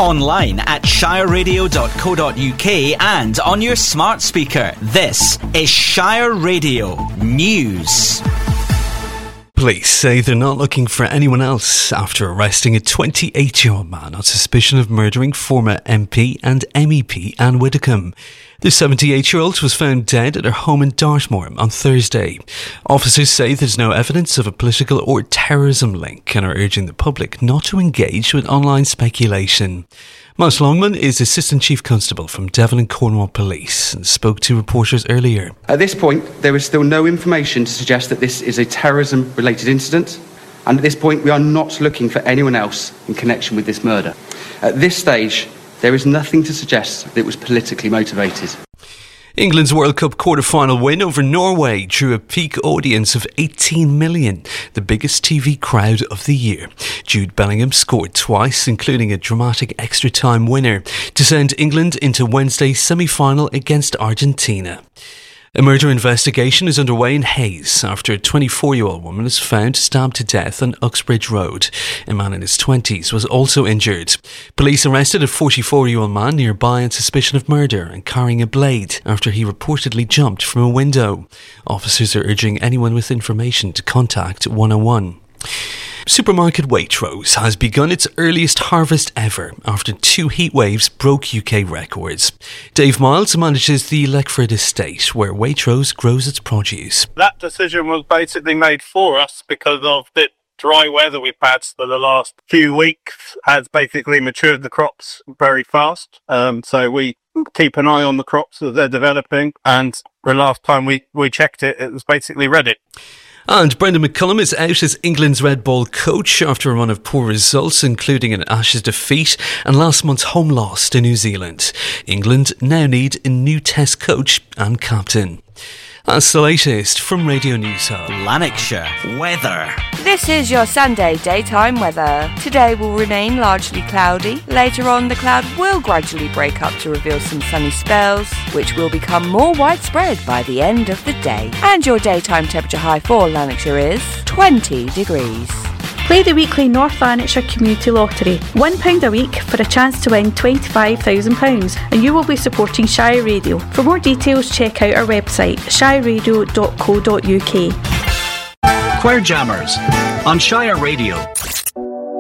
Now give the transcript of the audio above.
Online at shireradio.co.uk and on your smart speaker. This is Shire Radio News. Police say they're not looking for anyone else after arresting a 28-year-old man on suspicion of murdering former MP and MEP Anne Widdecombe. The 78-year-old was found dead at her home in Dartmoor on Thursday. Officers say there's no evidence of a political or terrorism link and are urging the public not to engage with online speculation. Miles Longman is Assistant Chief Constable from Devon and Cornwall Police and spoke to reporters earlier. At this point, there is still no information to suggest that this is a terrorism-related incident, and at this point we are not looking for anyone else in connection with this murder. At this stage, there is nothing to suggest that it was politically motivated. England's World Cup quarter-final win over Norway drew a peak audience of 18 million, the biggest TV crowd of the year. Jude Bellingham scored twice, including a dramatic extra-time winner, to send England into Wednesday's semi-final against Argentina. A murder investigation is underway in Hayes after a 24-year-old woman is found stabbed to death on Uxbridge Road. A man in his 20s was also injured. Police arrested a 44-year-old man nearby on suspicion of murder and carrying a blade after he reportedly jumped from a window. Officers are urging anyone with information to contact 101. Supermarket Waitrose has begun its earliest harvest ever after 2 heat waves broke UK records. Dave Miles manages the Leckford estate where Waitrose grows its produce. That decision was basically made for us because of the dry weather we've had for the last few weeks has basically matured the crops very fast. So we keep an eye on the crops as they're developing, and the last time we checked it, it was basically ready. And Brendan McCullum is out as England's Red Ball coach after a run of poor results, including an Ashes defeat and last month's home loss to New Zealand. England now need a new Test coach and captain. That's the latest from Radio News Hub. Lanarkshire weather. This is your Sunday daytime weather. Today will remain largely cloudy. Later on, the cloud will gradually break up to reveal some sunny spells, which will become more widespread by the end of the day. And your daytime temperature high for Lanarkshire is 20 degrees. Play the weekly North Lanarkshire Community Lottery. £1 a week for a chance to win £25,000, and you will be supporting Shire Radio. For more details, check out our website, shireradio.co.uk. Choir Jammers on Shire Radio.